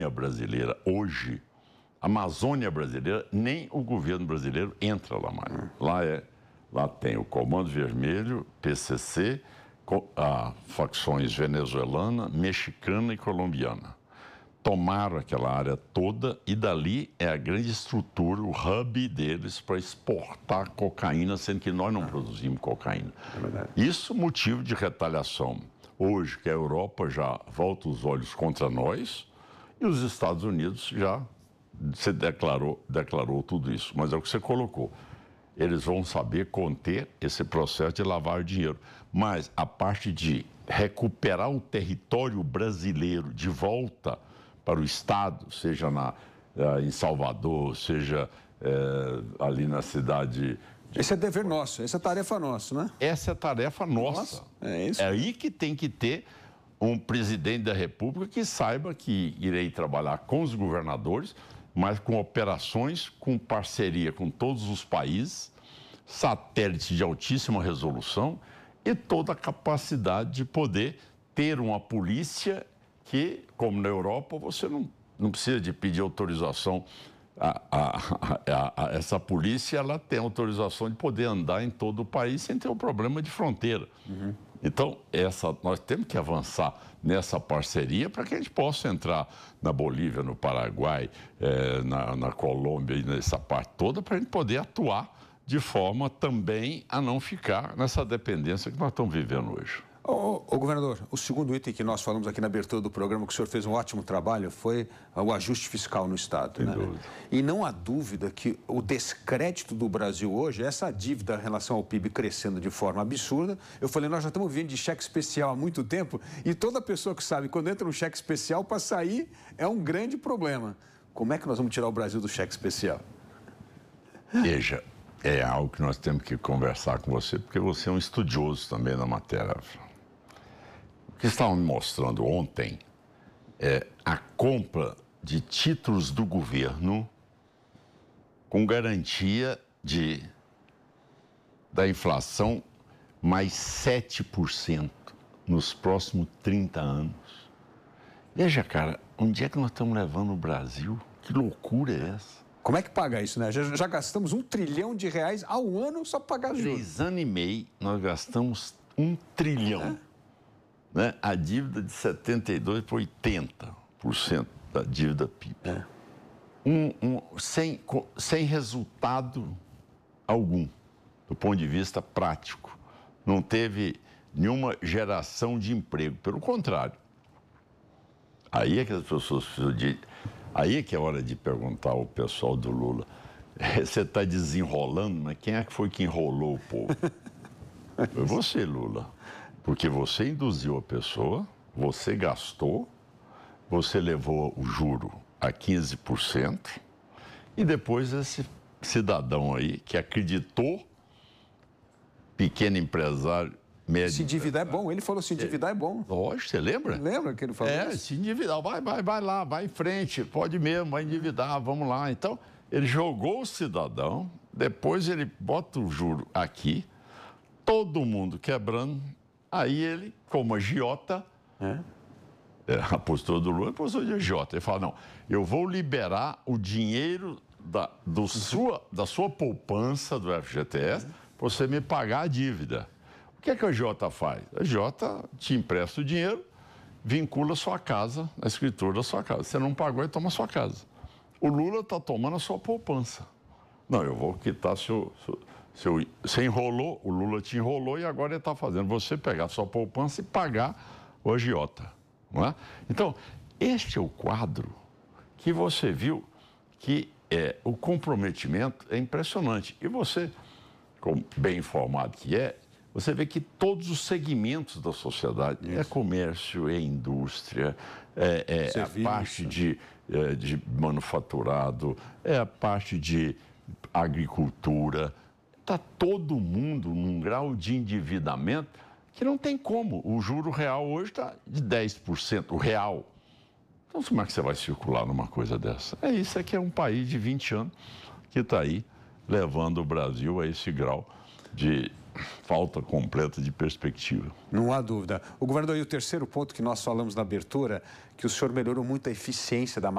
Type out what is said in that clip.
brasileira hoje, a Amazônia brasileira, nem o governo brasileiro entra lá mais. Lá tem o Comando Vermelho, PCC, facções venezuelana, mexicana e colombiana. Tomaram aquela área toda e dali é a grande estrutura, o hub deles para exportar cocaína, sendo que nós não produzimos cocaína. É verdade. Isso motivo de retaliação. Hoje que a Europa já volta os olhos contra nós e os Estados Unidos já se declarou tudo isso. Mas é o que você colocou. Eles vão saber conter esse processo de lavar dinheiro. Mas a parte de recuperar o território brasileiro de volta para o Estado, seja em Salvador, seja ali na cidade... Esse é dever nosso, essa é tarefa nossa, né? Essa é tarefa nossa. É isso. É aí que tem que ter um presidente da República que saiba que irei trabalhar com os governadores, mas com operações, com parceria com todos os países, satélites de altíssima resolução e toda a capacidade de poder ter uma polícia que, como na Europa, você não precisa de pedir autorização. Essa polícia, ela tem autorização de poder andar em todo o país sem ter um problema de fronteira. Uhum. Então, nós temos que avançar nessa parceria para que a gente possa entrar na Bolívia, no Paraguai, na Colômbia e nessa parte toda, para a gente poder atuar de forma também a não ficar nessa dependência que nós estamos vivendo hoje. Ô, governador, o segundo item que nós falamos aqui na abertura do programa, que o senhor fez um ótimo trabalho, foi o ajuste fiscal no Estado. Sem né? dúvida. E não há dúvida que o descrédito do Brasil hoje, essa dívida em relação ao PIB crescendo de forma absurda. Eu falei, nós já estamos vivendo de cheque especial há muito tempo e toda pessoa que sabe, quando entra no cheque especial, para sair é um grande problema. Como é que nós vamos tirar o Brasil do cheque especial? Veja, é algo que nós temos que conversar com você, porque você é um estudioso também da matéria. O que estavam me mostrando ontem é a compra de títulos do governo com garantia da inflação mais 7% nos próximos 30 anos. Veja, cara, onde é que nós estamos levando o Brasil? Que loucura é essa? Como é que paga isso, né? Já gastamos R$1 trilhão ao ano só para pagar juros. 3 anos e meio, nós gastamos 1 trilhão. Né? A dívida de 72% para 80% da dívida PIB. Sem resultado algum, do ponto de vista prático. Não teve nenhuma geração de emprego. Pelo contrário. Aí é que as pessoas precisam de... Aí é que é hora de perguntar ao pessoal do Lula. Você está desenrolando, mas quem é que foi que enrolou o povo? Foi você, Lula. Porque você induziu a pessoa, você gastou, você levou o juro a 15%, e depois esse cidadão aí que acreditou, pequeno empresário, médio... Se endividar é bom, ele falou se endividar é bom. Lógico, você lembra? Lembra que ele falou isso? Se endividar, vai lá, vai em frente, pode mesmo, vai endividar, vamos lá. Então, ele jogou o cidadão, depois ele bota o juro aqui, todo mundo quebrando. Aí ele, como agiota, a postura do Lula é a postura de agiota. Ele fala, não, eu vou liberar o dinheiro da sua poupança do FGTS para você me pagar a dívida. O que é que a agiota faz? A agiota te empresta o dinheiro, vincula a sua casa, a escritura da sua casa. Você não pagou, ele toma a sua casa. O Lula está tomando a sua poupança. Não, eu vou quitar você enrolou, o Lula te enrolou e agora ele está fazendo você pegar a sua poupança e pagar o agiota. Não é? Então, este é o quadro que você viu que o comprometimento é impressionante. E você, como bem informado que você vê que todos os segmentos da sociedade, comércio, indústria, serviço, a parte de manufaturado, a parte de agricultura, está todo mundo num grau de endividamento que não tem como. O juro real hoje está de 10%, o real. Então, como é que você vai circular numa coisa dessa? Isso aqui é um país de 20 anos que está aí levando o Brasil a esse grau de falta completa de perspectiva. Não há dúvida. O governador, e o terceiro ponto que nós falamos na abertura, que o senhor melhorou muito a eficiência da